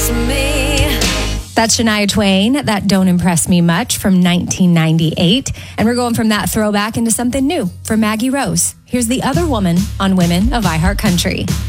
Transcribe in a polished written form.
impress me. That's Shania Twain, that Don't Impress Me Much from 1998. And we're going from that throwback into something new for Maggie Rose. Here's the other woman on Women of iHeart Country.